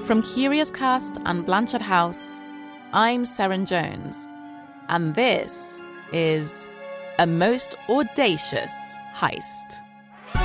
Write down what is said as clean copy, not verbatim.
From Curious Cast and Blanchard House, I'm Seren Jones, and this is A Most Audacious Heist.